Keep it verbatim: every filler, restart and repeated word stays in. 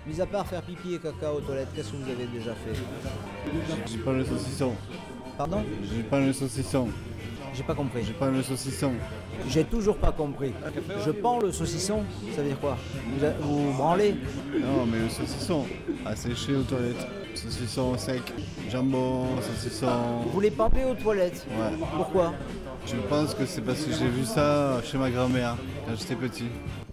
Mis à part faire pipi et caca aux toilettes, qu'est-ce que vous avez déjà fait? J'ai pas le saucisson. Pardon? J'ai pas le saucisson. J'ai pas compris. J'ai pas le saucisson. J'ai toujours pas compris. Je pends le saucisson, ça veut dire quoi? Vous, a- vous branlez? Non, mais le saucisson à sécher aux toilettes. Saucisson sec, jambon, saucisson. Vous les pendez aux toilettes? Ouais. Pourquoi? Je pense que c'est parce que j'ai vu ça chez ma grand-mère quand j'étais petit.